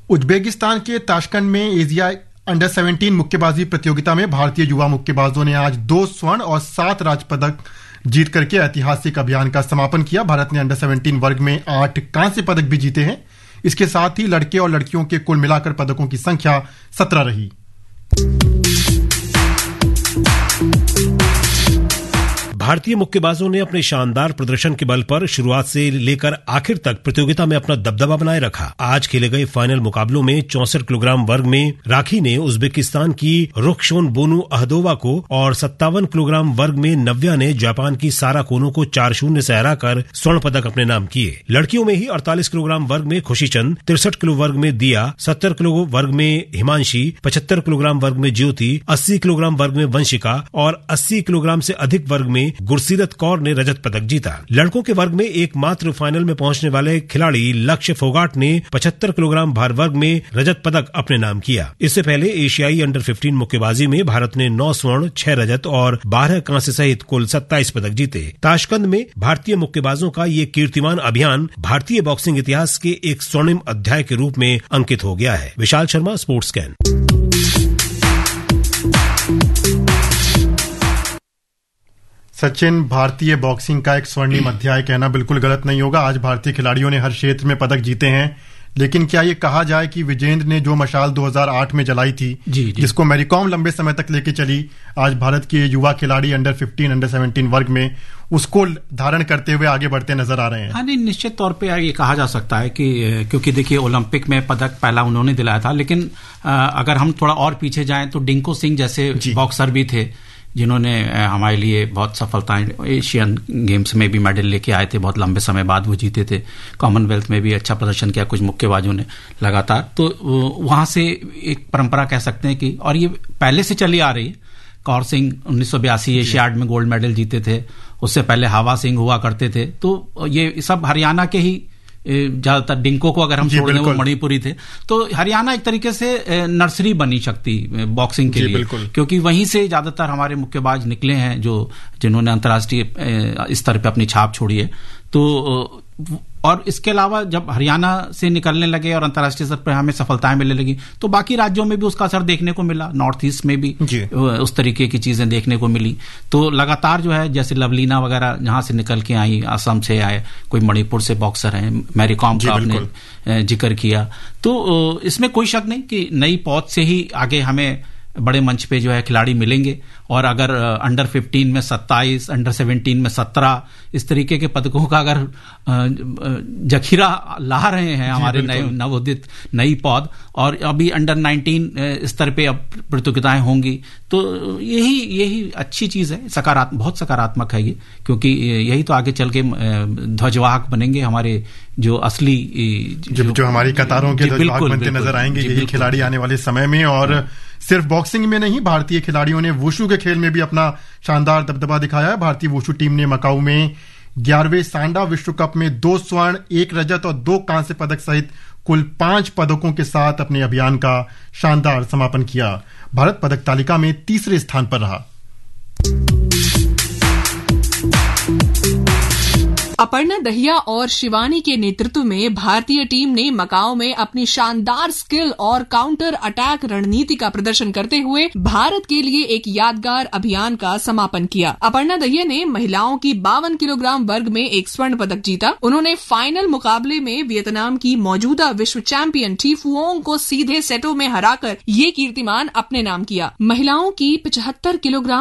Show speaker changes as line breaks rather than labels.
Uzbekistan के Tashkent में Asia under 17 मुक्केबाजी प्रतियोगिता में भारतीय युवा मुक्केबाजों ने आज 2 स्वर्ण और 7 राज पदक जीत करके ऐतिहासिक अभियान का समापन किया। भारत ने अंडर 17 वर्ग में 8 कांस्य पदक भी जीते हैं। इसके साथ ही लड़के और लड़कियों के कुल मिलाकर पदकों की संख्या 17 रही।
भारतीय मुक्केबाजों ने अपने शानदार प्रदर्शन के बल पर शुरुआत से लेकर आखिर तक प्रतियोगिता में अपना दबदबा बनाए रखा। आज खेले गए फाइनल मुकाबलों में 64 किलोग्राम वर्ग में राखी ने उज्बेकिस्तान की रुखशोनबोनु अहदोवा को और 57 किलोग्राम वर्ग में नव्या ने जापान की सारा कोनो को 4-0 से हराकर स्वर्ण पदक अपने नाम किए। लड़कियों में ही 48 किलोग्राम वर्ग में खुशीचंद, 63 किलो वर्ग में दिया, 70 किलो वर्ग में हिमांशी, 75 किलोग्राम वर्ग में ज्योति, 80 किलोग्राम वर्ग में वंशिका और 80 किलोग्राम से अधिक वर्ग में गुरसीरत कौर ने रजत पदक जीता। लड़कों के वर्ग में एकमात्र फाइनल में पहुंचने वाले खिलाड़ी लक्ष्य फोगाट ने 75 किलोग्राम भार वर्ग में रजत पदक अपने नाम किया। इससे पहले एशियाई अंडर 15 मुक्केबाजी में भारत ने 9 स्वर्ण, 6 रजत और 12 कांस्य सहित कुल 27 पदक जीते। ताशकंद में भारतीय मुक्केबाजों का ये कीर्तिमान अभियान भारतीय बॉक्सिंग इतिहास के एक स्वर्णिम अध्याय के रूप में अंकित हो गया है। Vishal Sharma, sports can.
सचिन, भारतीय बॉक्सिंग का एक स्वर्णिम अध्याय कहना बिल्कुल गलत नहीं होगा। आज भारतीय खिलाड़ियों ने हर क्षेत्र में पदक जीते हैं, लेकिन क्या ये कहा जाए कि विजेंद्र ने जो मशाल 2008 में जलाई थी, जिसको मैरीकॉम लंबे समय तक लेके चली, आज भारत के युवा खिलाड़ी अंडर 15, अंडर 17 वर्ग में उसको धारण करते हुए आगे बढ़ते नजर आ रहे हैं।
हाँ, नहीं, निश्चित तौर पे ये कहा जा सकता है कि क्योंकि देखिए ओलंपिक में पदक पहला उन्होंने दिलाया था, लेकिन अगर हम थोड़ा और पीछे जाएं तो डिंको सिंह जैसे बॉक्सर भी थे जिन्होंने हमारे लिए बहुत सफलताएं, एशियन गेम्स में भी मेडल लेके आए थे, बहुत लंबे समय बाद वो जीते थे। कॉमनवेल्थ में भी अच्छा प्रदर्शन किया कुछ मुक्केबाजों ने लगातार। तो वहां से एक परंपरा कह सकते हैं कि, और ये पहले से चली आ रही है। कौर सिंह 1982 एशियाड में गोल्ड मेडल जीते थे, उससे पहले हवा सिंह हुआ करते थे। तो ये सब हरियाणा के ही ज्यादातर, डिंको को अगर हम छोड़ दें वो मणिपुरी थे। तो हरियाणा एक तरीके से नर्सरी बनी शक्ति बॉक्सिंग के लिए, क्योंकि वहीं से ज्यादातर हमारे मुक्केबाज निकले हैं जिन्होंने अंतर्राष्ट्रीय स्तर पे अपनी छाप छोड़ी है। तो और इसके अलावा जब हरियाणा से निकलने लगे और अंतर्राष्ट्रीय स्तर पर हमें सफलताएं मिलने लगी, तो बाकी राज्यों में भी उसका असर देखने को मिला। नॉर्थ ईस्ट में भी उस तरीके की चीजें देखने को मिली। तो लगातार जो है, जैसे लवलीना वगैरह जहां से निकल के आई, असम से आए, कोई मणिपुर से बॉक्सर हैं, मैरीकॉम का आपने जिक्र किया। तो इसमें कोई शक नहीं कि नई पौध से ही आगे हमें बड़े मंच पे जो है खिलाड़ी मिलेंगे। और अगर अंडर 15 में 27, अंडर 17 में 17 इस तरीके के पदकों का अगर जखीरा ला रहे हैं हमारे नए नवोदित नई पौध, और अभी अंडर 19 स्तर पे अब प्रतियोगिताएं होंगी, तो यही अच्छी चीज है, बहुत सकारात्मक है ये, क्योंकि यही तो आगे चल के ध्वजवाहक बनेंगे हमारे जो असली
जो हमारी कतारों के ध्वजवाहक बनते नजर आएंगे यही खिलाड़ी आने वाले समय में। और सिर्फ बॉक्सिंग में नहीं, भारतीय खिलाड़ियों ने वुशु के खेल में भी अपना शानदार दबदबा दिखाया है। भारतीय वुशु टीम ने मकाऊ में 11वें सांडा विश्व कप में 2 स्वर्ण, 1 रजत और 2 कांस्य पदक सहित कुल 5 पदकों के साथ अपने अभियान का शानदार समापन किया। भारत पदक तालिका में 3रे स्थान पर रहा।
अपर्णा दहिया और शिवानी के नेतृत्व में भारतीय टीम ने मकाओ में अपनी शानदार स्किल और काउंटर अटैक रणनीति का प्रदर्शन करते हुए भारत के लिए एक यादगार अभियान का समापन किया। अपर्णा दहिया ने महिलाओं की 52 किलोग्राम वर्ग में एक स्वर्ण पदक जीता। उन्होंने फाइनल मुकाबले में वियतनाम की मौजूदा विश्व चैंपियन टी फुओंग को सीधे सेटों में हराकर ये कीर्तिमान अपने नाम किया। महिलाओं की 75 किलोग्राम